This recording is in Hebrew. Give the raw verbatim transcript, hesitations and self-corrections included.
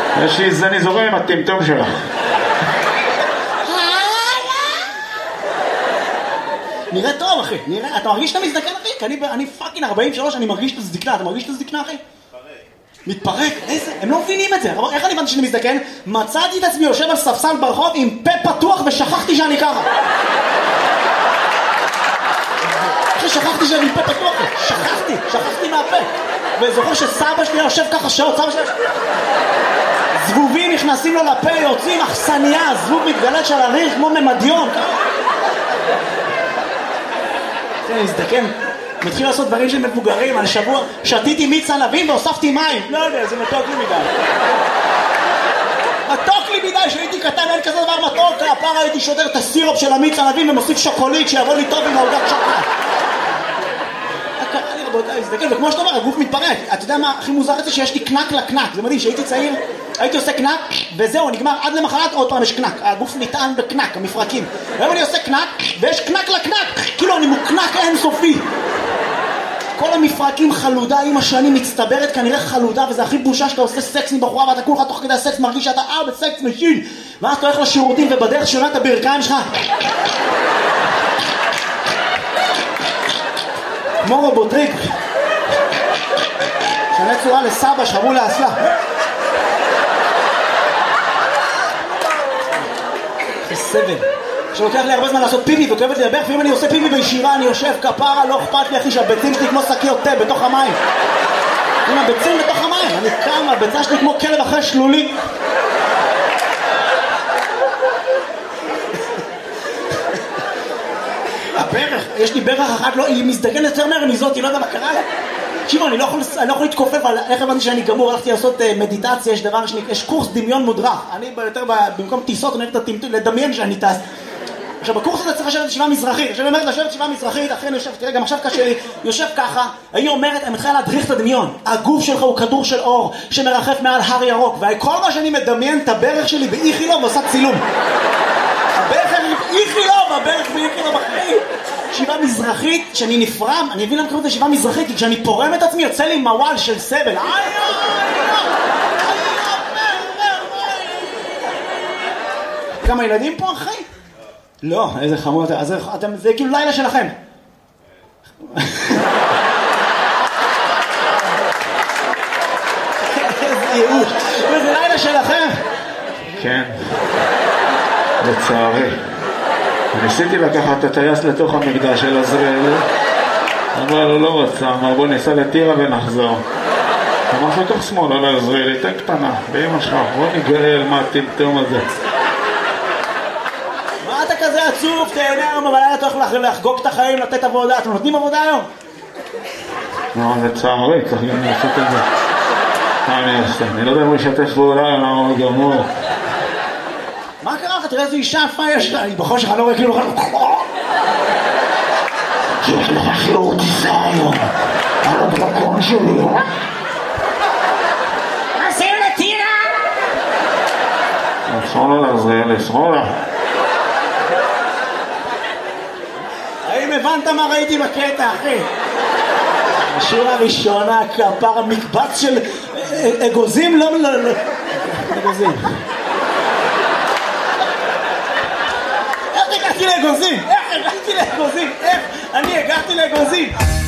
יש לי זני זורם עם הטמטום שלך. נראה טוב, אחי. נראה, אתה מרגיש שאתה מזדקן, אחי? כי אני, אני פאקינג ארבעים ושלוש, אני מרגיש את הזדקנה. אתה מרגיש את הזדקנה, אחי? מתפרק. מתפרק? איזה? הם לא מבינים את זה. איך אני הבנתי שאני מזדקן? מצאתי את עצמי יושב על ספסל ברחוב עם פה פתוח ושכחתי שאני ככה. אחי, שכחתי שאני עם פה פתוח. שכחתי, שכחתי מהפה. וזוכר שסבא שלי יושב ככה שעות, סבא שלי... זבובים נכנסים לו לפה, יוצאים אכסניה, זבוב מתגלת של הריח כמו ממדיון. אני מזדקן, מתחיל לעשות דברים של מבוגרים. על שבוע שתיתי מיץ ענבים והוספתי מים. לא יודע, זה מתוק לי מדי. מתוק לי מדי, שהייתי קטן אין כזה דבר מתוק. הפעם הייתי שודר את הסירופ של המיץ ענבים ומוסיף שוקולית שיבוא לי טוב עם העוגת שוקולד. קרה לי רבותיי, מזדקן, וכמו שאתה אומר, הגוף מתפרק. אתה יודע מה הכי מוזר את זה? שיש לי קנק לקנק. זה מדהים, שהייתי צעיר הייתי עושה קנק וזהו, נגמר, עד למחרת עוד פעם יש קנק. הגוף נטען בקנק, המפרקים. והיום אני עושה קנק ויש קנק לקנק, כאילו אני מוקנק אינסופי. כל המפרקים חלודה עם השנים מצטברת, כנראה חלודה, וזה הכי בושה שאתה עושה סקס עם בחורה ואתה כולך תוך כדי הסקס מרגיש שאתה אה בסקס משין, ואז אתה הולך לשירותים ובדרך שונה את הברכיים שלך כמו רובוטריק שונה צורה לסבא שחרו לאסלה. סבל שלוקח לי הרבה זמן לעשות פיפי וכואבת לי לברך, ואם אני עושה פיפי בישירה אני יושב כפרה, לא אכפת לי אחי שהביצים שלי כמו שקיות תה בתוך המים. עם הביצים בתוך המים, אני קם, הביצה שלי כמו כלב אחרי שלולי. הברך, יש לי ברך אחת, לא, היא מזדגן יותר מהר מזאת, היא לא יודע מה קרה לה. תקשיבו, אני לא יכול, אני לא יכול להתכופף על איך הבנתי שאני גמור, הלכתי לעשות מדיטציה, יש דבר שני, יש קורס דמיון מודרך. אני יותר במקום טיסות, אני הולך לדמיין שאני טס. עכשיו, בקורס הזה צריך לשבת ישיבה מזרחית. עכשיו, אני אומרת לשבת ישיבה מזרחית, אחרי אני יושב, תראה, גם עכשיו קשה לי, יושב ככה, היא אומרת, אני מתחילה להדריך את הדמיון. הגוף שלך הוא כדור של אור שמרחף מעל הר ירוק, וכל מה שאני מדמיין את הברך שלי באיכילוב ועושה צילום. הברך שלי באיכילוב, הברך באיכילוב אחרי. ישיבה מזרחית, שאני נפרם, אני אבין למה קוראים את ישיבה מזרחית, כי כשאני פורם את עצמי יוצא לי מוואל של סבל. כמה ילדים פה, אחי? לא, איזה חמוד, אז אתם, זה כאילו לילה שלכם. איזה ייאוש, איזה לילה שלכם. כן, לצערי. ניסיתי לקחת את הטייס לתוך המקדש של עזריאל, אבל הוא לא רצה, אמר בוא ניסע לטירה ונחזור. אמר לתוך שמאל על עזריאל, תן קטנה, באמא שלך, בוא ניגאל מה הטמטום הזה. מה אתה כזה עצוב? תהנה היום, אבל היה אתה הולך לחגוג את החיים, לתת עבודה. אתם נותנים עבודה היום? לא, לצערי, צריך גם לעשות את זה. מה אני אעשה? אני לא יודע אם הוא ישתף פעולה, למה הוא גמור. מה קרה לך? תראה איזו אישה יפה יש לה. אני בכל שלך לא רואה כאילו לך. יש לך שיעור טיסה היום. על הדרקון שלי. עושים לטירה! שמאלה לעזריאל, שמאלה. האם הבנת מה ראיתי בקטע, אחי? השורה הראשונה, כפר המקבץ של אגוזים, לא, לא, לא. אגוזים. איך הגעתי לאגוזים? איך הגעתי לאגוזים? איך? אני הגעתי לאגוזים.